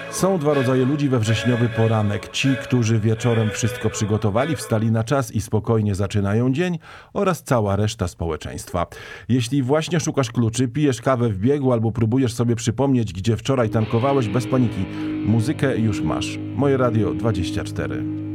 Są dwa rodzaje ludzi we wrześniowy poranek. Ci, którzy wieczorem wszystko przygotowali, wstali na czas i spokojnie zaczynają dzień, oraz cała reszta społeczeństwa. Jeśli właśnie szukasz kluczy, pijesz kawę w biegu albo próbujesz sobie przypomnieć, gdzie wczoraj tankowałeś, bez paniki. Muzykę już masz. Moje Radio 24.